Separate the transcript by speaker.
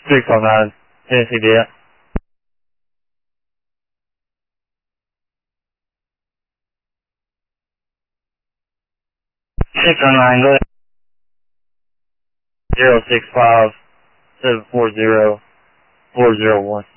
Speaker 1: 349, Tennessee Jet. 609, go ahead. 065 740 401.